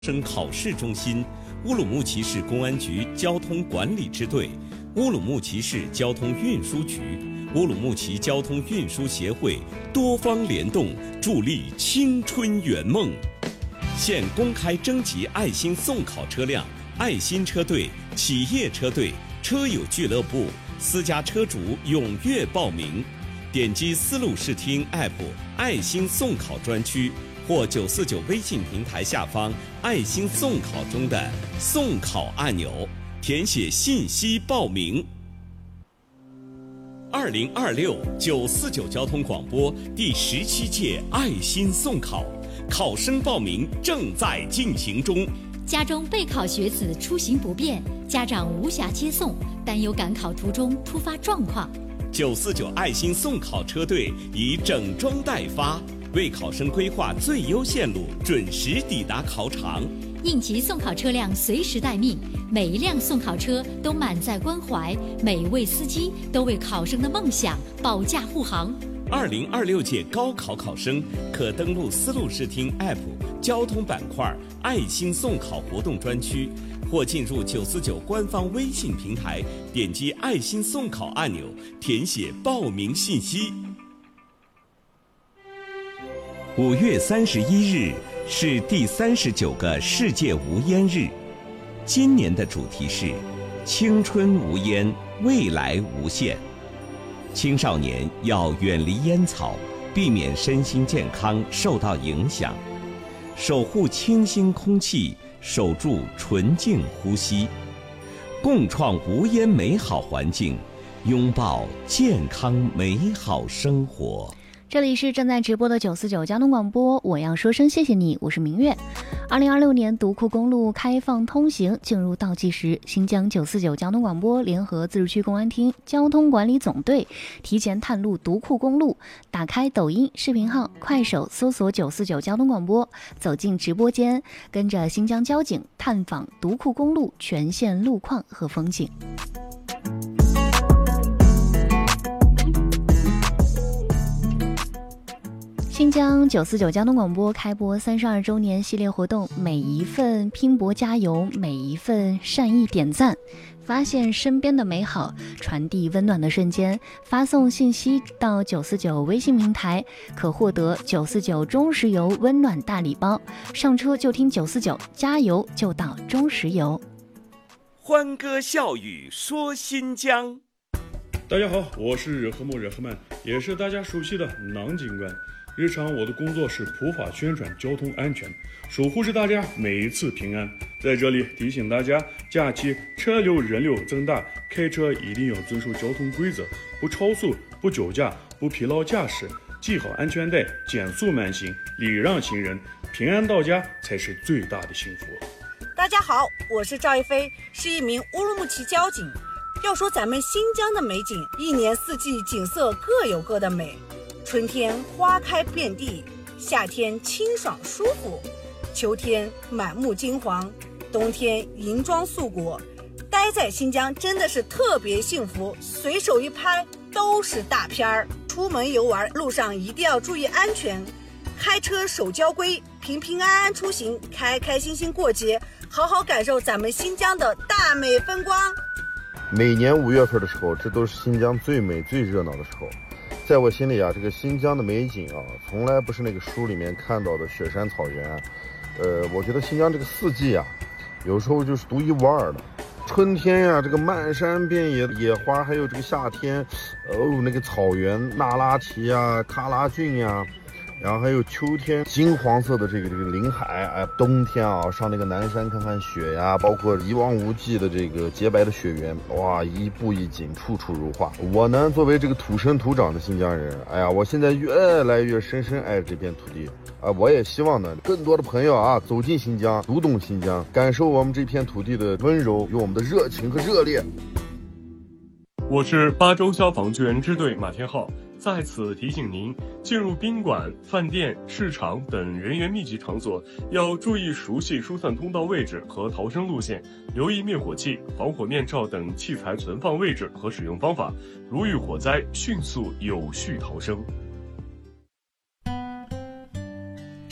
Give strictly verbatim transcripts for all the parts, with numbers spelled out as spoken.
省考试中心、乌鲁木齐市公安局交通管理支队、乌鲁木齐市交通运输局、乌鲁木齐交通运输协会多方联动，助力青春圆梦。现公开征集爱心送考车辆、爱心车队、企业车队、车友俱乐部、私家车主踊跃报名。点击丝路视听 App 爱心送考专区，或九四九微信平台下方爱心送考中的送考按钮，填写信息报名。二零二六九四九交通广播第十七届爱心送考考生报名正在进行中。 家中备考学子出行不便，家长无暇接送，担忧赶考途中突发状况， 九四九爱心送考车队已整装待发，为考生规划最优线路，准时抵达考场。 应急送考车辆随时待命，每一辆送考车都满载关怀，每一位司机都为考生的梦想保驾护航。 二零二六届高考考生可登录丝路视听 App 交通板块爱心送考活动专区，或进入九四九官方微信平台，点击爱心送考按钮，填写报名信息。五月三十一日是第三十九个世界无烟日，今年的主题是青春无烟，未来无限。青少年要远离烟草，避免身心健康受到影响，守护清新空气，守住纯净呼吸，共创无烟美好环境，拥抱健康美好生活。 这里是正在直播的九四九交通广播，我要说声谢谢你，我是明月。二零二六年独库公路开放通行进入倒计时，新疆九四九交通广播联合自治区公安厅交通管理总队提前探路独库公路，打开抖音视频号、快手搜索九四九交通广播，走进直播间，跟着新疆交警探访独库公路全线路况和风景。新疆九四九交通广播开播三十二周年系列活动，每一份拼搏加油，每一份善意点赞，发现身边的美好，传递温暖的瞬间。发送信息到九四九微信平台，可获得九四九中石油温暖大礼包。上车就听九四九，加油就到中石油。 欢歌笑语说新疆。 大家好，我是热赫木热赫曼，也是大家熟悉的囊警官。日常我的工作是普法宣传交通安全，守护着大家每一次平安。在这里提醒大家，假期车流人流增大，开车一定要遵守交通规则，不超速，不酒驾，不疲劳驾驶，系好安全带，减速慢行，礼让行人，平安到家才是最大的幸福。 大家好，我是赵一飞，是一名乌鲁木齐交警。要说咱们新疆的美景，一年四季景色各有各的美。春天花开遍地，夏天清爽舒服，秋天满目金黄，冬天银装素裹。待在新疆真的是特别幸福，随手一拍都是大片儿。出门游玩路上一定要注意安全，开车守交规，平平安安出行，开开心心过节，好好感受咱们新疆的大美风光。 每年五月份的时候，这都是新疆最美最热闹的时候。在我心里啊，这个新疆的美景啊，从来不是那个书里面看到的雪山草原。呃，我觉得新疆这个四季啊，有时候就是独一无二的。春天呀、啊，这个漫山遍野的野花，还有这个夏天，哦，那个草原那拉提啊、喀拉峻呀，然后还有秋天金黄色的这个这个林海，哎，冬天啊上那个南山看看雪呀，包括一望无际的这个洁白的雪原，哇，一步一景，处处如画。我呢，作为这个土生土长的新疆人，哎呀，我现在越来越深深爱这片土地啊！我也希望呢，更多的朋友啊走进新疆，读懂新疆，感受我们这片土地的温柔，有我们的热情和热烈。 我是巴州消防救援支队马天浩。在此提醒您，进入宾馆、饭店、市场等人员密集场所，要注意熟悉疏散通道位置和逃生路线，留意灭火器、防火面罩等器材存放位置和使用方法，如遇火灾，迅速有序逃生。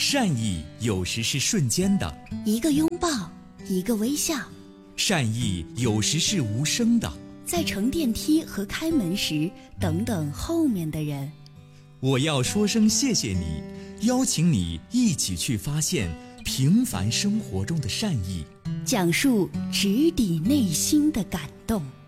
善意有时是瞬间的， 一个拥抱，一个微笑； 善意有时是无声的， 在乘电梯和开门时，等等后面的人。 我要说声谢谢你，邀请你一起去发现平凡生活中的善意， 讲述直抵内心的感动。